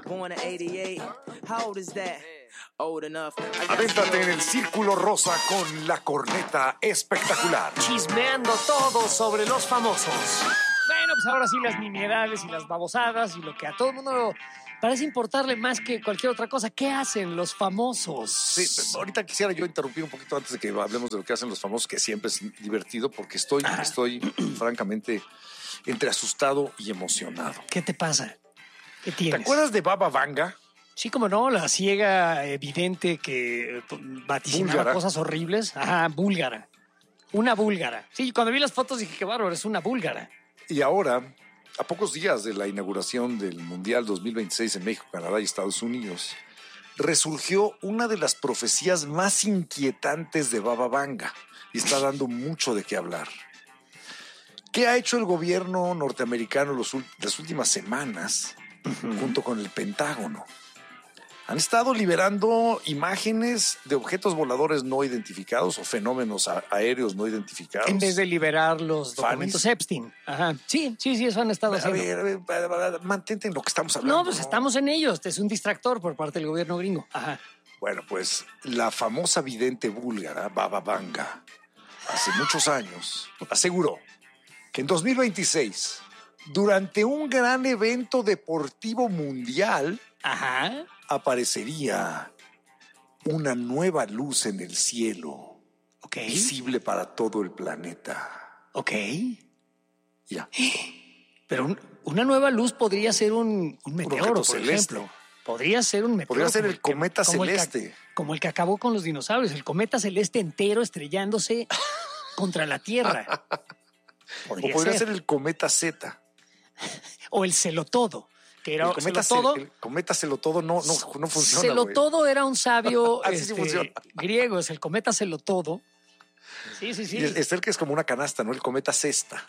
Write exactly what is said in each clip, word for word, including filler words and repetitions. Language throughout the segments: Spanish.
Born in eighty-eight. How old is that? Old enough. Adéntrate en el Círculo Rosa con la corneta espectacular. Chismeando todo sobre los famosos. Bueno, pues ahora sí las nimiedades y las babosadas y lo que a todo el mundo parece importarle más que cualquier otra cosa. ¿Qué hacen los famosos? Sí, ahorita quisiera yo interrumpir un poquito antes de que hablemos de lo que hacen los famosos, que siempre es divertido, porque estoy, Ah. estoy francamente entre asustado y emocionado. ¿Qué te pasa? ¿Qué ¿Te tienes? acuerdas de Baba Vanga? Sí, como no, la ciega evidente que vaticinaba Búlgara. cosas horribles. Ajá, búlgara. Una búlgara. Sí, cuando vi las fotos dije, qué bárbaro, es una búlgara. Y ahora, a pocos días de la inauguración del Mundial dos mil veintiséis en México, Canadá y Estados Unidos, resurgió una de las profecías más inquietantes de Baba Vanga y está dando mucho de qué hablar. ¿Qué ha hecho el gobierno norteamericano los, las últimas semanas uh-huh. junto con el Pentágono? Han estado liberando imágenes de objetos voladores no identificados o fenómenos a- aéreos no identificados. En vez de liberar los Fanis. documentos Epstein. Ajá. Sí, sí, sí, eso han estado A haciendo. ver, a ver, a ver, a ver, mantente en lo que estamos hablando. No, pues estamos en ellos. Este es un distractor por parte del gobierno gringo. Ajá. Bueno, pues la famosa vidente búlgara Baba Vanga, hace muchos años, aseguró que en dos mil veintiséis, durante un gran evento deportivo mundial, Ajá. aparecería una nueva luz en el cielo, Ok. visible para todo el planeta. Ok. Ya. Pero un- una nueva luz podría ser un, un meteoro, objeto por celeste. ejemplo. Podría ser un meteoro. Podría ser como el cometa como el que- celeste. como el que acabó con los dinosaurios. El cometa celeste entero estrellándose contra la Tierra. Podría O podría ser. ser el cometa Z. O el celotodo. Que era El cometa, celotodo. ce- el cometa celotodo no, no, no funciona. Celotodo era un sabio Así sí este, funciona. griego, es el cometa celotodo. Sí, sí, sí. güey. Y es el que es como una canasta, ¿no? El cometa cesta.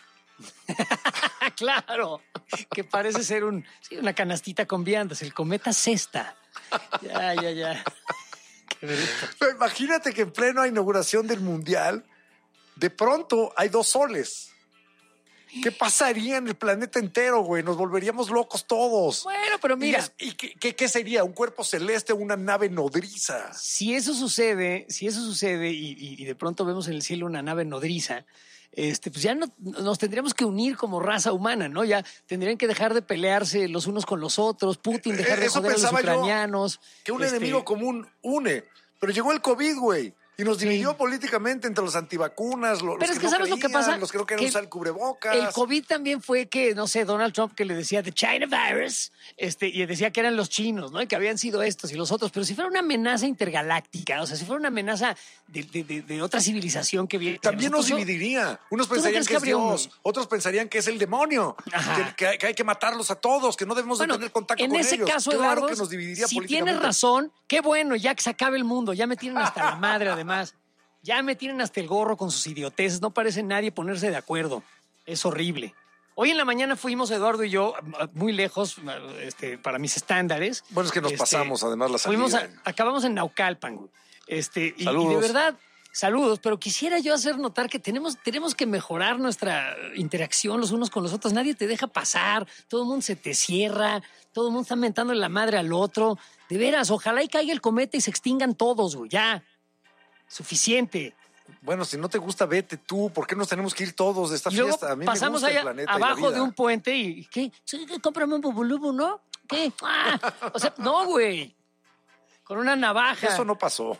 Claro, que parece ser un, sí, una canastita con viandas, el cometa cesta. Ya, ya, ya. Qué bruto. Pero imagínate que en plena inauguración del Mundial, de pronto hay dos soles. ¿Qué pasaría en el planeta entero, güey? Nos volveríamos locos todos. Bueno, pero mira, ¿Y, es- ¿y qué, qué- qué sería? ¿Un cuerpo celeste o una nave nodriza? si eso sucede, si eso sucede y, y- y de pronto vemos en el cielo una nave nodriza, este, pues ya no, nos tendríamos que unir como raza humana, ¿no? Ya tendrían que dejar de pelearse los unos con los otros, Putin dejar de Eso joder a los pensaba yo, ucranianos. Que un este, enemigo común une. Pero llegó el COVID, güey. Y nos dividió políticamente entre los antivacunas, lo- los Pero es que, que no ¿sabes lo que creían, pasa? los que no querían Que usar el cubrebocas. El COVID también fue que, no sé, Donald Trump que le decía the China virus, este, y decía que eran los chinos, ¿no? Y que habían sido estos y los otros. Pero si fuera una amenaza intergaláctica, o sea, si fuera una amenaza de, de- de- de otra civilización que viene. También nos nosotros- dividiría. Unos ¿Tú no pensarían crees que, que es habría un- Dios, otros pensarían que es el demonio, Ajá. que, que hay, que hay que matarlos a todos, que no debemos Bueno, de tener contacto en con ese ellos. caso, claro Eduardo, que nos dividiría si políticamente. tienes razón, qué bueno, ya que se acabe el mundo, ya me tienen hasta la madre además. Ya me tienen hasta el gorro con sus idioteces, no parece nadie ponerse de acuerdo. Es horrible. Hoy en la mañana fuimos, Eduardo y yo, muy lejos, este, para mis estándares. Bueno, es que nos Este, pasamos además la salida. Fuimos a- acabamos en Naucalpan, güey. Este, y, y de Saludos. verdad, saludos, pero quisiera yo hacer notar que tenemos, tenemos que mejorar nuestra interacción los unos con los otros. Nadie te deja pasar, todo el mundo se te cierra, todo el mundo está mentando la madre al otro. De veras, ojalá y caiga el cometa y se extingan todos, güey, ya. Suficiente. Bueno, si no te gusta, vete tú. ¿Por qué nos tenemos que ir todos de esta Y luego fiesta? A mí pasamos me gusta allá el planeta y la abajo de vida. un puente y ¿qué? Sí, que cómprame un bubulubu, ¿no? ¿Qué? Ah, o sea, no, güey. Con una navaja. Eso no pasó.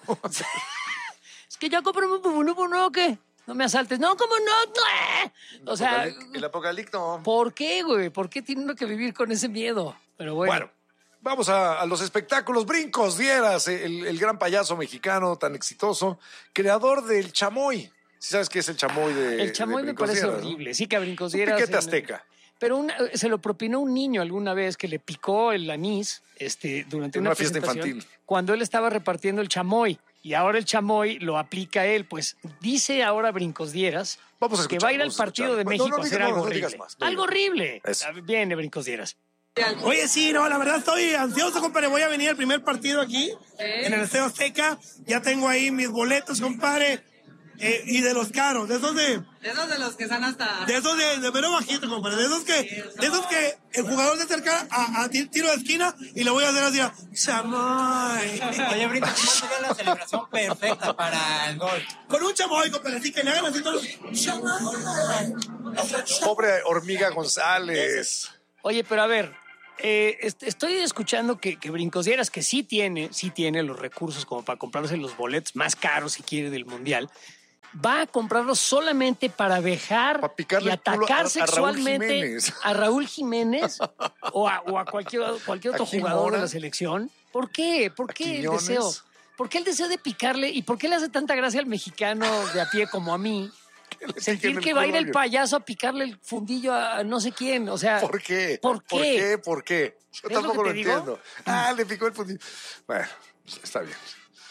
Es que ya cómprame un bubulubu, ¿no? ¿Qué? No me asaltes. No, ¿cómo no? O sea, el apocalipto. ¿por qué, güey? ¿Por qué tiene uno que vivir con ese miedo? Pero bueno. Bueno, vamos a, a los espectáculos. Brincos Dieras, el, el gran payaso mexicano tan exitoso, creador del chamoy. ¿Sí sabes qué es el chamoy de el chamoy de me Brincos parece Dieras, no? horrible. Sí, que a brincos Un dieras. piquete en- azteca. Pero una- se lo propinó un niño alguna vez que le picó el anís este, durante En una, una fiesta presentación, infantil. cuando él estaba repartiendo el chamoy. Y ahora el chamoy lo aplica él. Pues dice ahora Brincos Dieras Vamos a que escuchar, va a ir al vamos a partido de escuchar. No, México no a hacer digas- no, algo no digas horrible. más, no Algo digas. horrible. Eso. Viene Brincos Dieras. Oye, sí, no, la verdad estoy ansioso, compadre. Voy a venir al primer partido aquí, en el Estadio Azteca. Ya tengo ahí mis boletos, compadre. Eh, y de los caros, de esos de... De esos de los que están hasta... De esos de, de mero bajito, compadre. De esos que, de esos que el jugador se acerca a, a tiro de esquina y le voy a hacer así a... ¡Chamoy! Oye, Brito, ¿cómo sería la celebración perfecta para el gol? Con un chamoy, compadre, así que le hagan así todos... ¡Chamoy! Pobre Hormiga González. Oye, pero a ver, eh, est- estoy escuchando que, que Brincosieras, que sí tiene, sí tiene los recursos como para comprarse los boletos más caros, si quiere, del Mundial, va a comprarlos solamente para vejar Pa' y picarle el culo atacar a- a Raúl sexualmente Jiménez. a Raúl Jiménez o a, o a cualquier, cualquier otro ¿A Kim jugador Mora? de la selección. ¿Por qué? ¿Por ¿A qué el Quiñones? deseo? ¿Por qué el deseo de picarle? ¿Y por qué le hace tanta gracia al mexicano de a pie como a mí? piquen Sentir el que va a ir culo a el alguien. payaso a picarle el fundillo a no sé quién. O sea, ¿Por qué? ¿Por qué? ¿Por qué? ¿Por qué? Yo ¿Ves lo tampoco que lo, te digo? entiendo. Ah, le picó el fundillo. Bueno, está bien.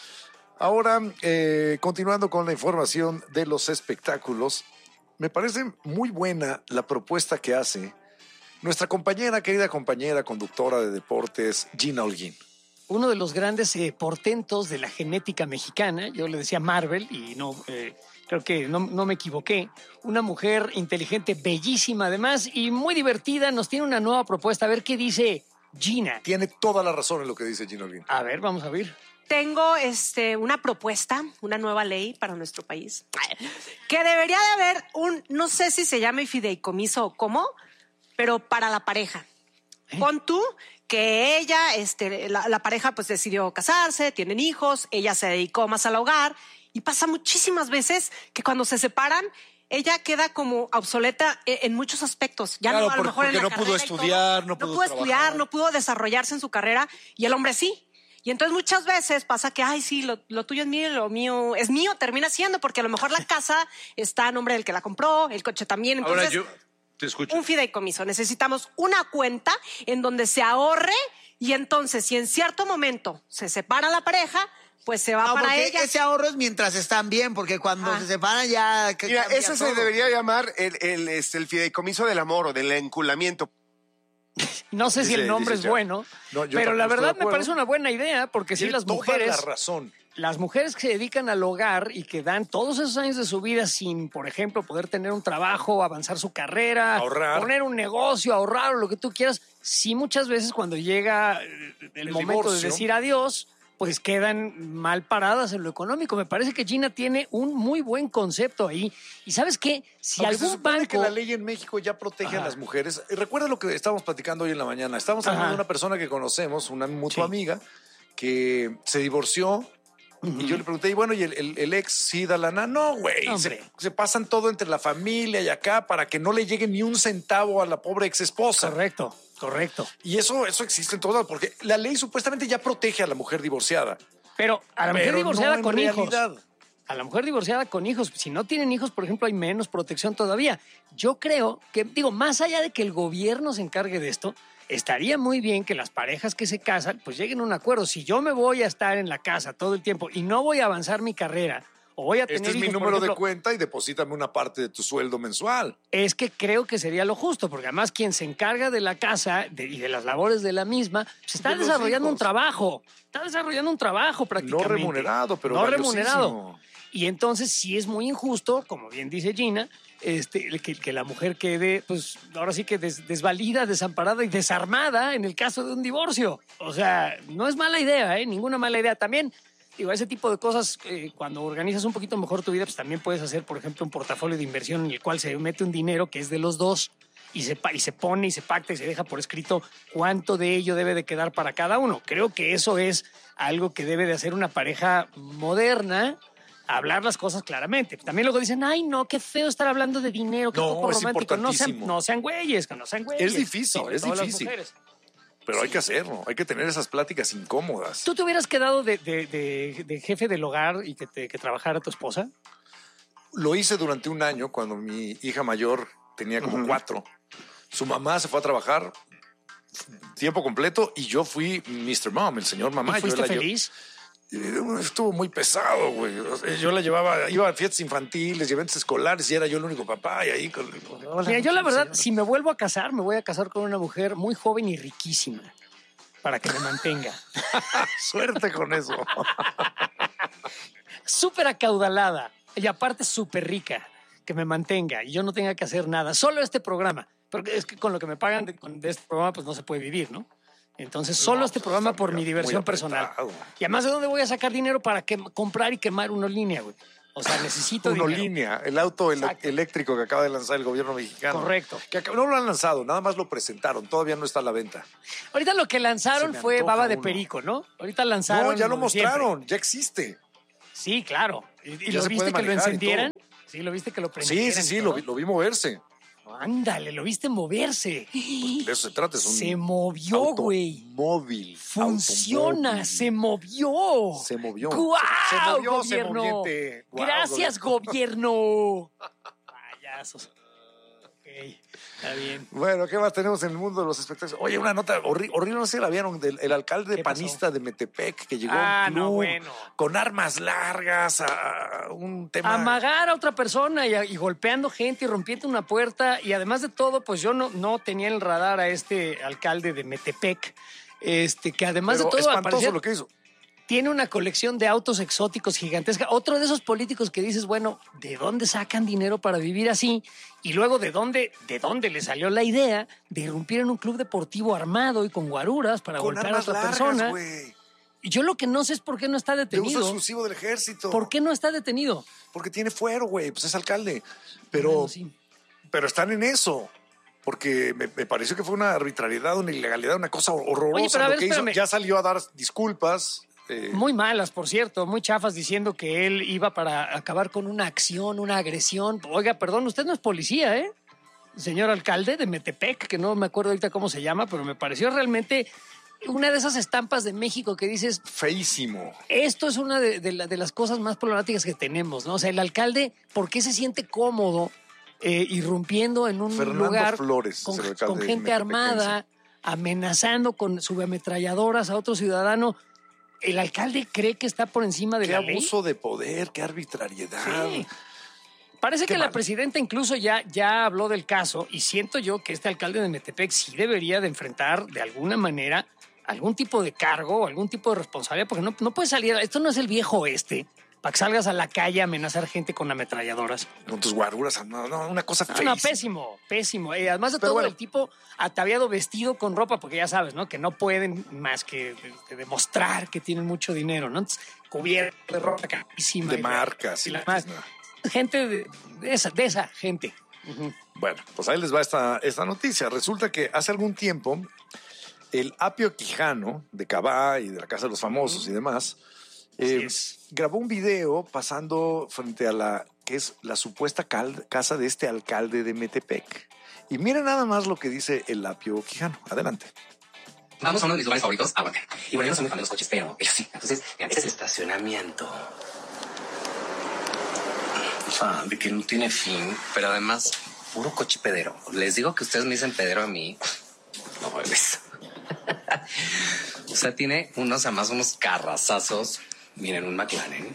Ahora, eh, continuando con la información de los espectáculos, me parece muy buena la propuesta que hace nuestra compañera, querida compañera, conductora de deportes, Gina Holguín. Uno de los grandes eh, portentos de la genética mexicana, yo le decía Marvel y no, eh, creo que no, no me equivoqué, una mujer inteligente, bellísima además y muy divertida, nos tiene una nueva propuesta, a ver qué dice Gina. Tiene toda la razón en lo que dice Gina Holguín. A ver, vamos a ver. Tengo este, una propuesta, una nueva ley para nuestro país, que debería de haber un, no sé si se llama fideicomiso o cómo, pero para la pareja. ¿Eh? Pon tú que ella, este, la, la pareja pues decidió casarse, tienen hijos, ella se dedicó más al hogar y pasa muchísimas veces que cuando se separan, ella queda como obsoleta en, en muchos aspectos. Ya Claro, no, a lo por- mejor en porque la no pudo carrera y todo. estudiar, no no pudo pudo estudiar, trabajar. no pudo desarrollarse en su carrera y el hombre sí. Y entonces muchas veces pasa que, ay, sí, lo, lo tuyo es mío y lo mío es mío, termina siendo, porque a lo mejor la casa está a nombre del que la compró, el coche también. Entonces, Ahora yo te escucho. un fideicomiso. Necesitamos una cuenta en donde se ahorre y entonces, si en cierto momento se separa la pareja, pues se va No, para porque ella. ese ahorro es mientras están bien, porque cuando Ah. se separan ya... que Mira, cambia eso se todo. debería llamar el, el, este, el fideicomiso del amor o del enculamiento. No sé si Dice- el nombre dice es ya. bueno, No, yo pero tampoco la estoy verdad de me acuerdo. parece una buena idea porque si Tiene las toda mujeres... la razón. Las mujeres que se dedican al hogar y que dan todos esos años de su vida sin, por ejemplo, poder tener un trabajo, avanzar su carrera, Ahorrar. poner un negocio, ahorrar o lo que tú quieras, sí muchas veces cuando llega eh, el, El momento divorcio. de decir adiós, pues quedan mal paradas en lo económico. Me parece que Gina tiene un muy buen concepto ahí. Y ¿sabes qué? Si Aunque se algún supone banco... que la ley en México ya protege Ajá. a las mujeres. Eh, Recuerda lo que estábamos platicando hoy en la mañana. Estábamos hablando Ajá. de una persona que conocemos, una mutua Sí. amiga, que se divorció. Y yo le pregunté, y bueno, ¿y el, el- el ex sí da lana? No, güey. Hombre. Se, se pasan todo entre la familia y acá para que no le llegue ni un centavo a la pobre ex esposa. Correcto, correcto. Y eso, eso existe en todos lados, porque la ley supuestamente ya protege a la mujer divorciada. Pero a la mujer Pero divorciada no en con hijos... realidad. A la mujer divorciada con hijos, si no tienen hijos, por ejemplo, hay menos protección todavía. Yo creo que, digo, más allá de que el gobierno se encargue de esto, estaría muy bien que las parejas que se casan, pues lleguen a un acuerdo. Si yo me voy a estar en la casa todo el tiempo y no voy a avanzar mi carrera, o voy a tener Este es mi hijos, por número de ejemplo, cuenta y deposítame una parte de tu sueldo mensual. es que creo que sería lo justo, porque además quien se encarga de la casa de- y de las labores de la misma, se está De los desarrollando un hijos. trabajo. Está desarrollando un trabajo No prácticamente. remunerado, pero No valiosísimo. remunerado. Y entonces sí es muy injusto, como bien dice Gina, este, que, que la mujer quede, pues ahora sí que des- desvalida, desamparada y desarmada en el caso de un divorcio. O sea, no es mala idea, ¿eh? Ninguna mala idea. También, digo, ese tipo de cosas, eh, cuando organizas un poquito mejor tu vida, pues también puedes hacer, por ejemplo, un portafolio de inversión en el cual se mete un dinero que es de los dos y se, pa- y se pone y se pacta y se deja por escrito cuánto de ello debe de quedar para cada uno. Creo que eso es algo que debe de hacer una pareja moderna, hablar las cosas claramente. También luego dicen, ay, no, qué feo estar hablando de dinero, qué No, poco es romántico. No sean, importantísimo. no sean güeyes, que no sean güeyes. Es difícil, Sobre es todo las difícil. mujeres. Pero hay que hacerlo, hay que tener esas pláticas incómodas. ¿Tú te hubieras quedado de, de- de- de jefe del hogar y que, te, que trabajara tu esposa? Lo hice durante un año cuando mi hija mayor tenía como cuatro. Su mamá se fue a trabajar tiempo completo y yo fui mister Mom, el señor mamá. ¿Y fuiste Yo la lle- feliz? Eh, Estuvo muy pesado, güey. O sea, yo la llevaba, iba a fiestas infantiles y eventos escolares y era yo el único papá y ahí con... Hola, Mira, yo la verdad, señora. si me vuelvo a casar, me voy a casar con una mujer muy joven y riquísima para que me mantenga. Suerte con eso. Súper acaudalada. Y aparte súper rica, que me mantenga y yo no tenga que hacer nada. Solo este programa. Porque es que con lo que me pagan de, con- de este programa, pues no se puede vivir, ¿no? Entonces, solo No, este pues, programa está por muy- mi diversión muy personal. apretado. Y además, ¿de dónde voy a sacar dinero para que, comprar y quemar una línea, güey? O sea, necesito Uno dinero. línea, el auto ele- Exacto. eléctrico que acaba de lanzar el gobierno mexicano. Correcto. Que acá- no lo han lanzado, nada más lo presentaron, todavía no está a la venta. Ahorita lo que lanzaron Se me fue antoja baba de uno. perico, ¿no? Ahorita lanzaron. No, ya lo de siempre. mostraron, ya existe. Sí, claro. ¿Y, y Ya lo se viste puede que lo manejar y encendieran? Sí, lo viste que lo Sí, prendieran. sí, y sí, todo? lo, vi- lo vi moverse. Ándale, lo viste moverse. De eso se trata, es un Se movió, güey. Móvil. Funciona, se movió. Se movió. ¡Guau, Se- se movió, se gobierno! moviente. Guau, Gracias, gobierno. Payasos. Ok, está bien. Bueno, ¿qué más tenemos en el mundo de los espectáculos? Oye, una nota horri- horrible, no sé si la vieron, del el alcalde ¿Qué pasó? panista de Metepec que llegó Ah, a un club no, bueno. con armas largas, a, a un tema... Amagar a otra persona y, y golpeando gente y rompiendo una puerta. Y además de todo, pues yo no, no tenía en el radar a este alcalde de Metepec, este, que además Pero de todo espantoso aparecía- lo que hizo. tiene una colección de autos exóticos gigantesca. Otro de esos políticos que dices, bueno, ¿de dónde sacan dinero para vivir así? Y luego, ¿de dónde, de dónde le salió la idea de irrumpir en un club deportivo armado y con guaruras para Con golpear a armas otra largas, persona? güey. Y yo lo que no sé es por qué no está De uso detenido. exclusivo del ejército. ¿Por qué no está detenido? Porque tiene fuero, güey, pues es alcalde. Pero, Bueno, sí. pero están en eso. Porque me, me pareció que fue una arbitrariedad, una ilegalidad, una cosa horrorosa Oye, pero a lo ver, que hizo. espérame. Ya salió a dar disculpas. eh, Muy malas, por cierto, muy chafas, diciendo que él iba para acabar con una acción, una agresión. Oiga, perdón, usted no es policía, ¿eh? Señor alcalde de Metepec, que no me acuerdo ahorita cómo se llama, pero me pareció realmente una de esas estampas de México que dices, feísimo. esto es una de, de la- de las cosas más problemáticas que tenemos, ¿no? O sea, el alcalde, ¿por qué se siente cómodo eh, irrumpiendo en un Fernando lugar Flores, con, es el alcalde con gente metepequense. armada, amenazando con subametralladoras a otro ciudadano? ¿El alcalde cree que está por encima de Qué la ley? abuso de poder, qué arbitrariedad. Sí. Parece Qué que la mal. presidenta incluso ya, ya habló del caso y siento yo que este alcalde de Metepec sí debería de enfrentar de alguna manera algún tipo de cargo, algún tipo de responsabilidad, porque no, no puede salir, esto no es el viejo oeste, para que salgas a la calle a amenazar gente con ametralladoras. Con tus guaruras, no, no, una cosa No, feísima. no, pésimo, pésimo. Y además de Pero todo, bueno. el tipo ataviado, vestido con ropa, porque ya sabes, ¿no? Que no pueden más que de- de demostrar que tienen mucho dinero, ¿no? Entonces, cubierto de ropa carísima. De y- marcas. y y la la más. tiznada. Gente de, de esa, de esa gente. Ujú. Bueno, pues ahí les va esta, esta noticia. Resulta que hace algún tiempo el Apio Quijano de Cabá y de la Casa de los Famosos y demás eh, es. grabó un video pasando frente a la que es la supuesta cal- casa de este alcalde de Metepec. Y miren nada más lo que dice el Apio Quijano. Adelante. Vamos a uno de mis lugares favoritos, Aguacate. Y bueno, yo no soy muy fan de los coches, pero ellos sí. Entonces, vean, este es el estacionamiento. Ah, de que no tiene fin, pero además, puro coche pedero. Les digo que ustedes me dicen pedero a mí. No vuelves. O sea, tiene unos, además, unos carrazazos. Miren, un McLaren.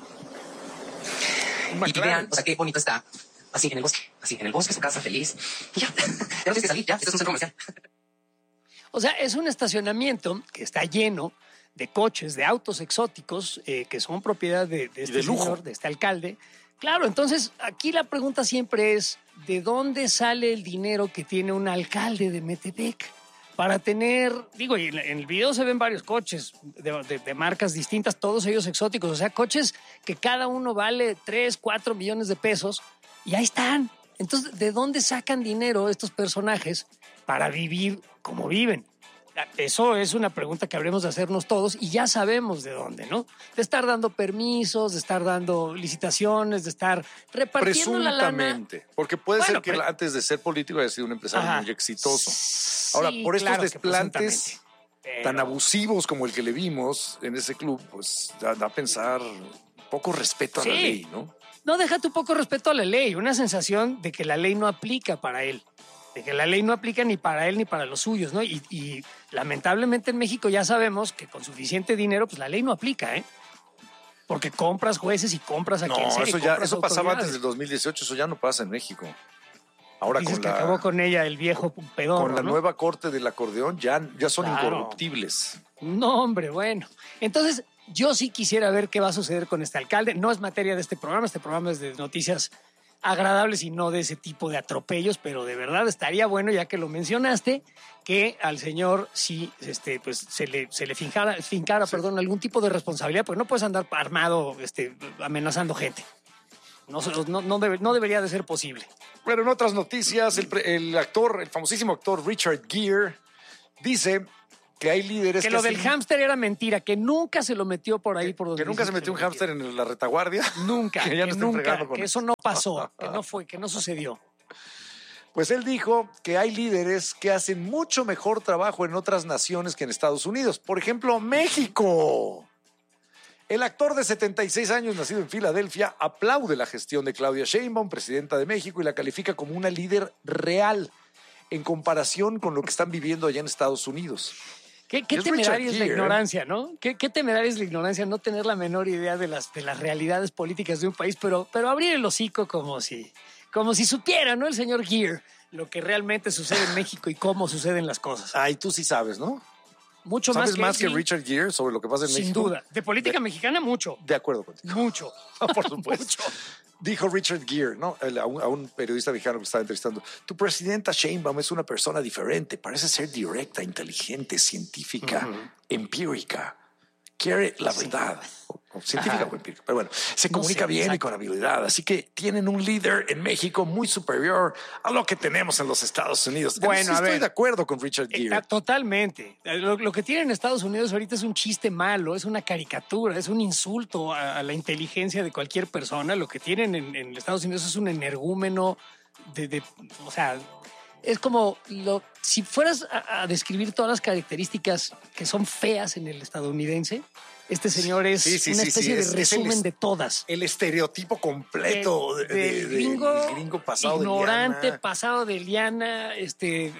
Un Y vean, o sea, qué bonito está. Así, en el bosque. Así, en el bosque, su casa, feliz. Y ya. Ya no tienes que salir, ya. Esto es un centro comercial. O sea, es un estacionamiento que está lleno de coches, de autos exóticos eh, que son propiedad de, de este de lujo. señor, de este alcalde. Claro, entonces aquí la pregunta siempre es, ¿de dónde sale el dinero que tiene un alcalde de Metepec para tener, digo, y en en el video se ven varios coches de, de- de marcas distintas, todos ellos exóticos, o sea, coches que cada uno vale tres, cuatro millones de pesos y ahí están. Entonces, ¿de dónde sacan dinero estos personajes para vivir como viven? Eso es una pregunta que habremos de hacernos todos y ya sabemos de dónde, ¿no? De estar dando permisos, de estar dando licitaciones, de estar repartiendo la lana. Presuntamente. Porque puede Bueno, ser que pero- él, antes de ser político haya sido un empresario Ajá. muy exitoso. Sí, Ahora, por estos claro que desplantes presuntamente. tan Pero- abusivos como el que le vimos en ese club, pues da, da a pensar poco respeto a la Sí. ley, ¿no? No, deja tu poco respeto a la ley, una sensación de que la ley no aplica para él, de que la ley no aplica ni para él ni para los suyos, ¿no? Y, y lamentablemente en México ya sabemos que con suficiente dinero, pues la ley no aplica, ¿eh? Porque compras jueces y compras a No, quien sea. y eso ya, compras eso pasaba antes autoridades. del dos mil dieciocho, eso ya no pasa en México. Ahora Dices con que la, acabó con ella el viejo pedorro, con la ¿no? nueva corte del acordeón ya, ya son Claro. incorruptibles. No, hombre, bueno. Entonces, Yo sí quisiera ver qué va a suceder con este alcalde. No es materia de este programa, este programa es de noticias agradables y no de ese tipo de atropellos, pero de verdad estaría bueno, ya que lo mencionaste, que al señor sí este, pues, se le, se le fincara, fincara sí. perdón, algún tipo de responsabilidad, porque no puedes andar armado este, amenazando gente. No, no, no, debe, no debería de ser posible. Bueno, en otras noticias, el, el actor, el famosísimo actor Richard Gere dice que hay líderes que, que lo hacen... del hámster era mentira, que nunca se lo metió por ahí. Que, por donde que nunca se metió un hámster en la retaguardia. Nunca, que, ya que, no nunca, con que eso. eso no pasó, que no fue, que no sucedió. Pues él dijo que hay líderes que hacen mucho mejor trabajo en otras naciones que en Estados Unidos. Por ejemplo, México. El actor de setenta y seis años, nacido en Filadelfia, aplaude la gestión de Claudia Sheinbaum, presidenta de México, y la califica como una líder real en comparación con lo que están viviendo allá en Estados Unidos. Qué, qué Es temeraria es la Gere. ignorancia, ¿no? Qué, qué temeraria es la ignorancia, no tener la menor idea de las, de las realidades políticas de un país, pero, pero abrir el hocico como si, como si supiera, ¿no? El señor Gere, lo que realmente sucede en México y cómo suceden las cosas. Ay, tú sí sabes, ¿no? Mucho ¿Sabes más que, más que él, sí. Richard Gere sobre lo que pasa en Sin México? Sin duda. De política de, mexicana, mucho. De acuerdo contigo. Mucho. Por supuesto. Mucho. Dijo Richard Gere, ¿no? A un, a un periodista mexicano que estaba entrevistando. Tu presidenta Sheinbaum es una persona diferente. Parece ser directa, inteligente, científica, uh-huh. empírica. Quiere la sí. verdad. O, o científica Ajá. o empírica. Pero bueno, se no comunica sé, bien exacto. y con habilidad. Así que tienen un líder en México muy superior a lo que tenemos en los Estados Unidos. Bueno, sí a estoy ver, de acuerdo con Richard Gere. Eh, totalmente. Lo, lo que tienen en Estados Unidos ahorita es un chiste malo, es una caricatura, es un insulto a, a la inteligencia de cualquier persona. Lo que tienen en, en Estados Unidos es un energúmeno de, de o sea, es como lo, si fueras a, a describir todas las características que son feas en el estadounidense. Este señor es sí, sí, una especie sí, sí. de es, resumen es el, de todas. El estereotipo completo de, de, de, de, gringo, de gringo pasado ignorante, de liana. pasado de liana, este,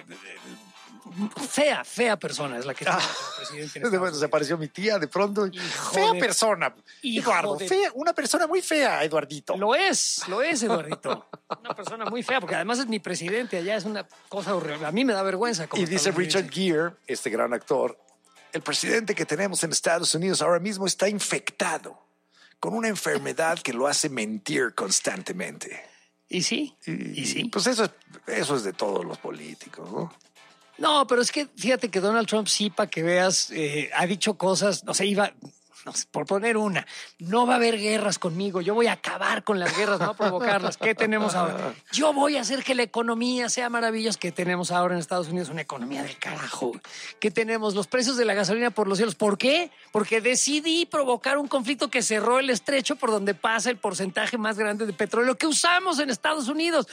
fea, fea persona es la que está ah, presidente. En bueno, se apareció mi tía de pronto. Hijo fea de, persona, Eduardo. De, fea, una persona muy fea, Eduardito. Lo es, lo es, Eduardito. Una persona muy fea, porque además es mi presidente allá, es una cosa horrible. A mí me da vergüenza. Como y dice Richard Gere, este gran actor, el presidente que tenemos en Estados Unidos ahora mismo está infectado con una enfermedad que lo hace mentir constantemente. Y sí, y, y sí. Pues eso es, eso es de todos los políticos, ¿no? No, pero es que fíjate que Donald Trump sí, para que veas, eh, ha dicho cosas, no sé, iba... No sé, por poner una, no va a haber guerras conmigo, yo voy a acabar con las guerras, no a provocarlas. ¿Qué tenemos ahora? Yo voy a hacer que la economía sea maravillosa. ¿Qué tenemos ahora en Estados Unidos? Una economía del carajo. ¿Qué tenemos? Los precios de la gasolina por los cielos. ¿Por qué? Porque decidí provocar un conflicto que cerró el estrecho por donde pasa el porcentaje más grande de petróleo que usamos en Estados Unidos.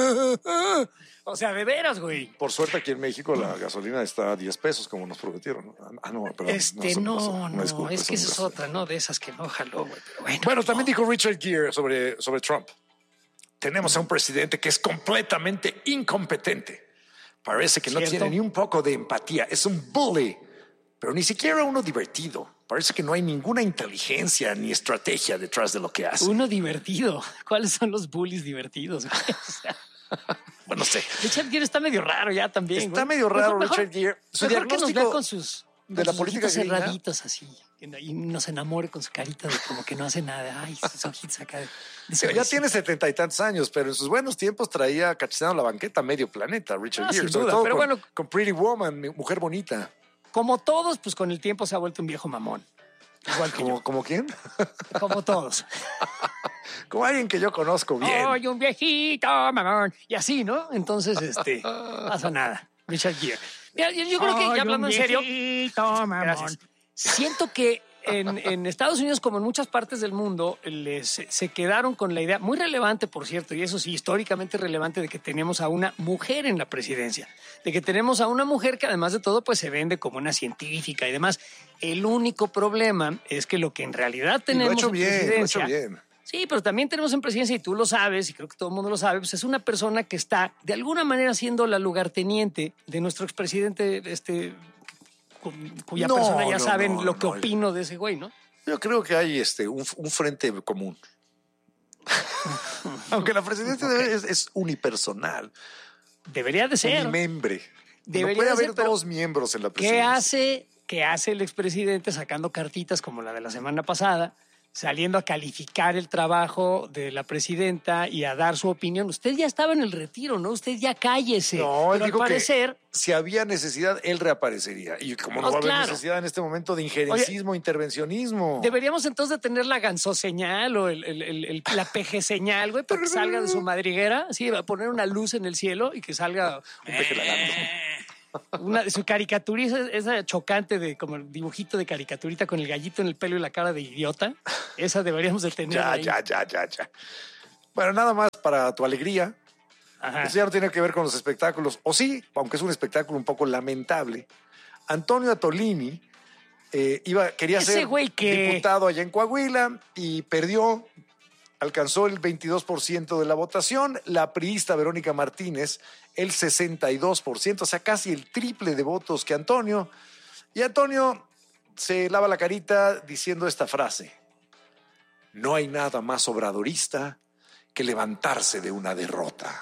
O sea, de veras, güey. Por suerte aquí en México la gasolina está a diez pesos, como nos prometieron. Ah, no, perdón. Este, no, no, no, no es que esa es otra, ¿no? De esas que no jaló, güey. Pero bueno, bueno no. También dijo Richard Gere sobre, sobre Trump. Tenemos a un presidente que es completamente incompetente. Parece que no ¿Cierto? tiene ni un poco de empatía. Es un bully, pero ni siquiera uno divertido. Parece que no hay ninguna inteligencia ni estrategia detrás de lo que hace. Uno divertido. ¿Cuáles son los bullies divertidos? Bueno, no sé. Richard Gere está medio raro ya también. Está güey. medio raro mejor, Richard Gere. Su diagnóstico que nos vea con sus, de con la sus política ojitos gringa. cerraditos así. Y nos enamore con su carita de como que no hace nada. Ay, sus ojitos acá. De, de Pero ya tiene setenta y tantos años, pero en sus buenos tiempos traía cacheteando la banqueta medio planeta, Richard Ah, Gere. sin Sobre duda, todo pero con, bueno. con Pretty Woman, Mujer Bonita. Como todos, pues con el tiempo se ha vuelto un viejo mamón. Igual que ¿Como, yo. ¿Como quién? Como todos. Como alguien que yo conozco bien. ¡Ay, un viejito mamón! Y así, ¿no? Entonces, este, no pasa nada. Richard Gere. Mira, yo, yo creo que, ya hablando en serio, gracias. Siento que en, en Estados Unidos, como en muchas partes del mundo, les, se quedaron con la idea, muy relevante, por cierto, y eso sí, históricamente relevante, de que tenemos a una mujer en la presidencia, de que tenemos a una mujer que además de todo, pues se vende como una científica y demás. El único problema es que lo que en realidad tenemos lo ha hecho en bien, presidencia... lo ha hecho bien. Sí, pero también tenemos en presidencia, y tú lo sabes, y creo que todo el mundo lo sabe, pues es una persona que está de alguna manera siendo la lugarteniente de nuestro expresidente, este, cuya no, persona ya no, saben no, lo que no. opino de ese güey, ¿no? Yo creo que hay este, un, un frente común. Aunque la presidencia Okay. es, es unipersonal. Debería de ser. Unimembre. Debería no puede de haber ser, pero dos miembros en la ¿Qué presidencia. hace que hace el expresidente sacando cartitas como la de la semana pasada, saliendo a calificar el trabajo de la presidenta y a dar su opinión. Usted ya estaba en el retiro, ¿no? Usted ya cállese. No, él Pero dijo al parecer, que si había necesidad, él reaparecería. Y como no Oh, va a haber claro. necesidad en este momento de injerencismo, intervencionismo. deberíamos entonces de tener la ganso señal o el, el- el- el- la peje señal, güey, para que salga de su madriguera, sí, va a poner una luz en el cielo y que salga Un peje lagarto. una de su caricaturita, esa chocante de como el dibujito de caricaturita con el gallito en el pelo y la cara de idiota. Esa deberíamos de tener Ya, ahí. ya, ya, ya, ya. Bueno, nada más para tu alegría. Ajá. Eso ya no tiene que ver con los espectáculos. O sí, aunque es un espectáculo un poco lamentable. Antonio Atolini eh, iba, quería Ese ser güey que- diputado allá en Coahuila y perdió. Alcanzó el veintidós por ciento de la votación. La priista Verónica Martínez, el sesenta y dos por ciento, o sea, casi el triple de votos que Antonio. Y Antonio se lava la carita diciendo esta frase: no hay nada más obradorista que levantarse de una derrota.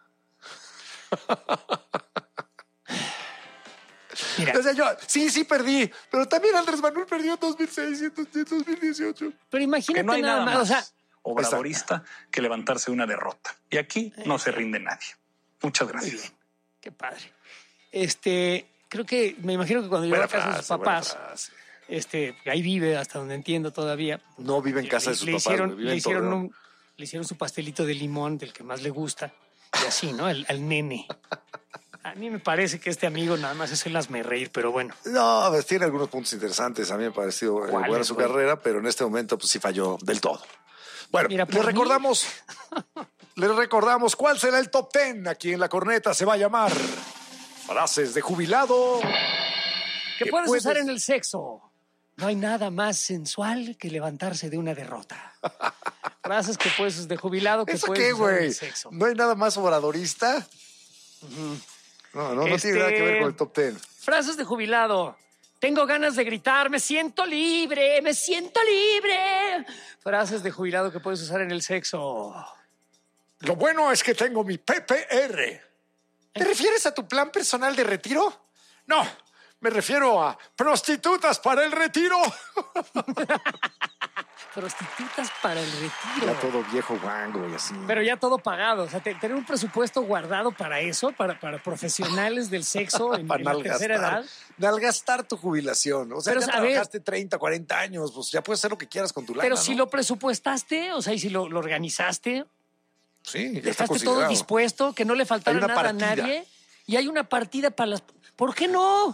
Mira, O sea, yo, sí, sí perdí, pero también Andrés Manuel perdió en dos mil seis y en dos mil dieciocho. pero imagínate Que no hay nada, nada más, más o sea, obradorista que levantarse de una derrota. Y aquí no se rinde nadie. Muchas gracias. qué padre. Este, creo que, me imagino que cuando llegó a Buena casa de sus frase, buena papás, frase. este, ahí vive, hasta donde entiendo todavía. No vive en casa de sus le papás, hicieron, güey, vive le en hicieron Torreón. un, le hicieron su pastelito de limón del que más le gusta y así, ¿no? Al, al nene. A mí me parece que este amigo nada más es el hazme reír, pero bueno. No, pues, tiene algunos puntos interesantes. A mí me ha parecido eh, ¿Cuáles, buena su güey? carrera, pero en este momento pues sí falló del todo. Bueno, Mira, le por mí- recordamos, le recordamos cuál será el top ten aquí en La Corneta. Se va a llamar Frases de Jubilado. ¿Qué que puedes, puedes- usar en el sexo? No hay nada más sensual que levantarse de una derrota. Frases que puedes de jubilado que ¿Eso puedes qué, usar en güey? el sexo. ¿No hay nada más obradorista? No, no, no Este- tiene nada que ver con el top ten. Frases de jubilado. Tengo ganas de gritar, me siento libre, me siento libre. Frases de jubilado que puedes usar en el sexo. Lo bueno es que tengo mi P P R. ¿Te refieres a tu plan personal de retiro? No, me refiero a prostitutas para el retiro. Prostitutas para el retiro. Ya todo viejo guango y así. Pero ya todo pagado. O sea, te- tener un presupuesto guardado para eso, para, para profesionales del sexo en, para en la tercera edad. malgastar, malgastar tu jubilación. O sea, Pero, ya a ver- trabajaste treinta, cuarenta años, pues ya puedes hacer lo que quieras con tu lana, Pero si ¿no? lo presupuestaste, o sea, y si lo, lo organizaste, Sí, ya está dejaste todo considerado. dispuesto, que no le faltara Hay una nada partida. a nadie, y hay una partida para las... ¿Por qué no?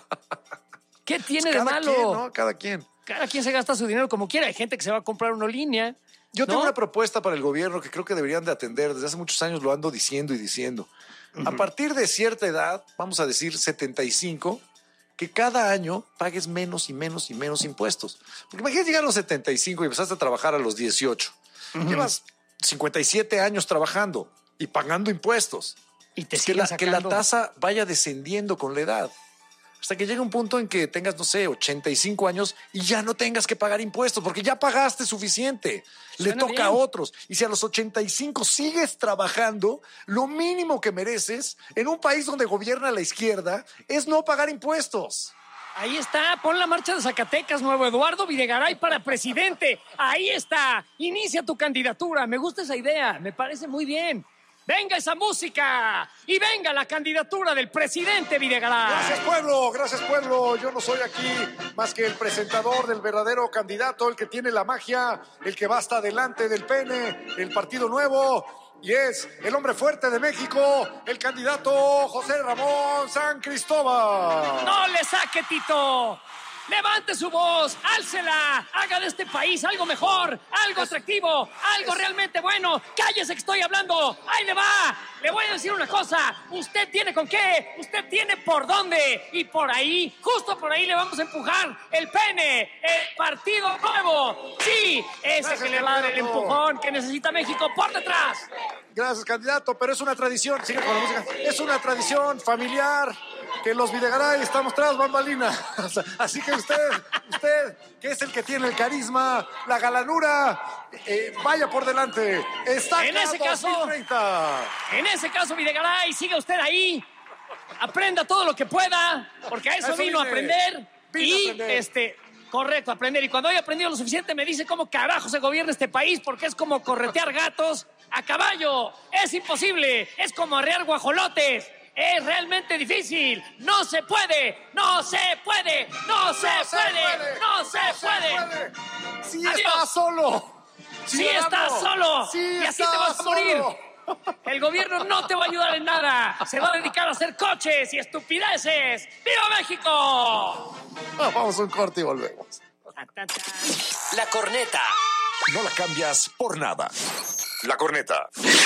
¿Qué tiene de Cada malo? quien, ¿no? Cada quien. Cada quien se gasta su dinero como quiera. Hay gente que se va a comprar una línea. Yo tengo ¿no? una propuesta para el gobierno que creo que deberían de atender. Desde hace muchos años lo ando diciendo y diciendo. A partir de cierta edad, vamos a decir setenta y cinco, que cada año pagues menos y menos y menos impuestos. Porque imagínate llegar a los setenta y cinco y empezaste a trabajar a los dieciocho. Llevas cincuenta y siete años trabajando y pagando impuestos. Y te que, siguen la, que la sacando. tasa vaya descendiendo con la edad. Hasta que llegue un punto en que tengas, no sé, ochenta y cinco años y ya no tengas que pagar impuestos porque ya pagaste suficiente. Le Suena toca a bien. otros. Y si a los ochenta y cinco sigues trabajando, lo mínimo que mereces en un país donde gobierna la izquierda es no pagar impuestos. Ahí está, pon la marcha de Zacatecas, nuevo Eduardo Videgaray para presidente. Ahí está, inicia tu candidatura. Me gusta esa idea, me parece muy bien. Venga esa música y venga la candidatura del presidente Videgaray. Gracias, pueblo, gracias, pueblo. Yo no soy aquí más que el presentador del verdadero candidato, el que tiene la magia, el que va hasta delante del pene, el Partido Nuevo, y es el hombre fuerte de México, el candidato José Ramón San Cristóbal. ¡No le saque, Tito! Levante su voz, álcela, haga de este país algo mejor, algo atractivo, algo realmente bueno. Cállese que estoy hablando. ¡Ahí le va! Le voy a decir una cosa. Usted tiene con qué, usted tiene por dónde. Y por ahí, justo por ahí le vamos a empujar el pene, el Partido Nuevo. Sí, ese Gracias, que le va a dar el candidato. empujón que necesita México por detrás. Gracias, candidato, pero es una tradición, sigue con la música, es una tradición familiar que los Videgaray estamos tras bambalinas. Así que usted, usted, que es el que tiene el carisma, la galanura, eh, vaya por delante. Está En ese caso- dos mil treinta. En ese caso, Videgaray, siga usted ahí. Aprenda todo lo que pueda, porque a eso, Eso vino a vine. aprender. pide y aprender. este, correcto, aprender. Y cuando haya aprendido lo suficiente me dice cómo carajo se gobierna este país, porque es como corretear gatos a caballo. Es imposible, es como arrear guajolotes. Es realmente difícil. No se puede, no se puede, no se puede, no se puede. Sí Adiós. estás solo. Sí Ciudadano. estás solo. Sí Y así estás te vas a morir. solo. El gobierno no te va a ayudar en nada. Se va a dedicar a hacer coches y estupideces. ¡Viva México! Vamos a un corte y volvemos. La corneta. No la cambias por nada. La corneta.